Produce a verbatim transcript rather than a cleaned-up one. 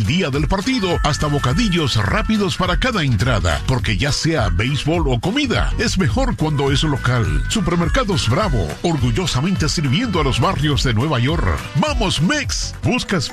día del partido hasta bocadillos rápidos para cada entrada. Porque ya sea béisbol o comida, es mejor cuando es local. Supermercados Bravo, orgullosamente sirviendo a los barrios de Nueva York. ¡Vamos, Mex! ¿Buscas